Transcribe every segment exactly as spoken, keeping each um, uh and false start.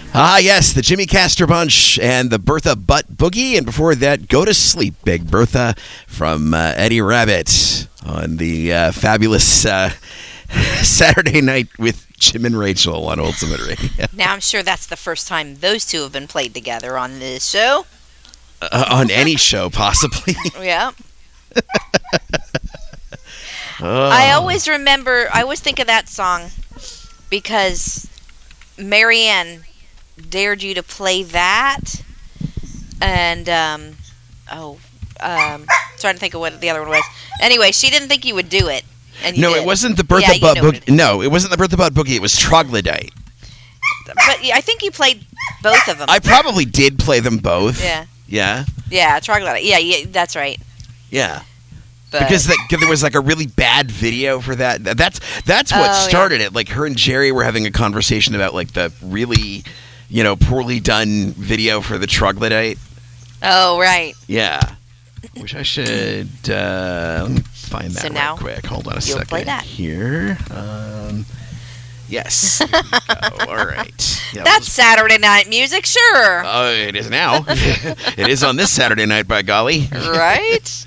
Ah, yes, the Jimmy Castor Bunch and the Bertha Butt Boogie. And before that, Go to Sleep, Big Bertha from uh, Eddie Rabbit on the uh, fabulous uh, Saturday Night with Jim and Rachel on Ultimate Radio. Now, I'm sure that's the first time those two have been played together on this show. Uh, on any show, possibly. Yeah. Oh. I always remember, I always think of that song because Marianne dared you to play that, and um, oh, um, trying to think of what the other one was. Anyway, she didn't think you would do it, and you No, did. it wasn't the Bertha yeah, Butt you know Boogie. No, it wasn't the Bertha Butt Boogie. It was Troglodyte. But I think you played both of them. I probably did play them both. Yeah. Yeah. Yeah, Troglodyte. Yeah, yeah, that's right. Yeah. But Because that, 'cause there was like a really bad video for that. That's that's what Oh, started it. Like her and Jerry were having a conversation about like the really, you know, poorly done video for the Troglodyte. oh, right. Yeah. Which I should uh, let me find that So right now quick. Hold on a you'll second play that. here. Um, yes. Here we go. All right. Yeah, That's Saturday night music, sure. Oh, it is now. It is on this Saturday night, by golly. Right?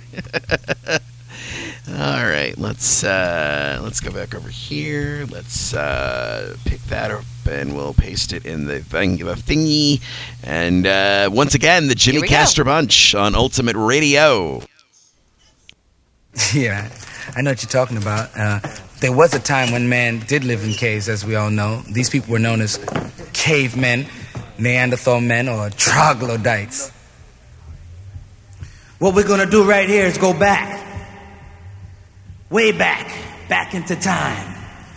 All right, let's uh, let's go back over here. Let's uh, pick that up and we'll paste it in the thing, the thingy. And uh, once again, the Jimmy Here we go. Castor Bunch on Ultimate Radio. Yeah, I know what you're talking about. Uh, there was a time when man did live in caves, as we all know. These people were known as cavemen, Neanderthal men, or troglodytes. What we're gonna do right here is go back. Way back. Back into time.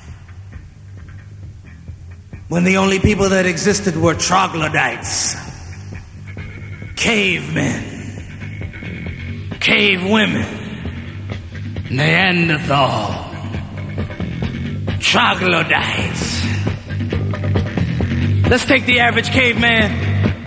When the only people that existed were troglodytes. Cavemen. Cave women. Neanderthal. Troglodytes. Let's take the average caveman